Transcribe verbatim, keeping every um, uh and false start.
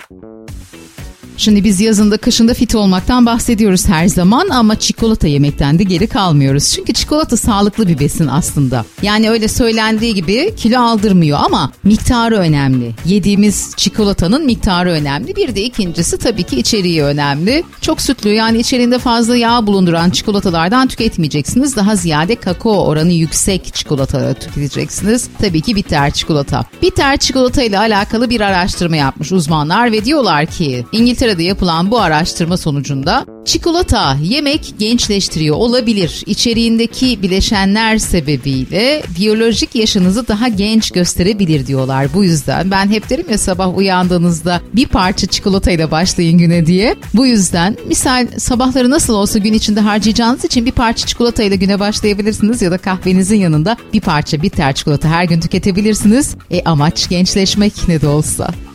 Şimdi biz yazında kışında fit olmaktan bahsediyoruz her zaman ama çikolata yemekten de geri kalmıyoruz. Çünkü çikolata sağlıklı bir besin aslında. Yani öyle söylendiği gibi kilo aldırmıyor ama miktarı önemli. Yediğimiz çikolatanın miktarı önemli. Bir de ikincisi tabii ki içeriği önemli. Çok sütlü, yani içeriğinde fazla yağ bulunduran çikolatalardan tüketmeyeceksiniz. Daha ziyade kakao oranı yüksek çikolataları tüketeceksiniz. Tabii ki bitter çikolata. Bitter çikolata ile alakalı bir araştırma yapmış uzmanlar ve diyorlar ki İngiltere İngiltere'de yapılan bu araştırma sonucunda çikolata yemek gençleştiriyor olabilir. İçeriğindeki bileşenler sebebiyle biyolojik yaşınızı daha genç gösterebilir diyorlar. Bu yüzden ben hep derim ya, sabah uyandığınızda bir parça çikolatayla başlayın güne diye. Bu yüzden misal sabahları nasıl olsa gün içinde harcayacağınız için bir parça çikolatayla güne başlayabilirsiniz ya da kahvenizin yanında bir parça bitter çikolata her gün tüketebilirsiniz. E amaç gençleşmek ne de olsa.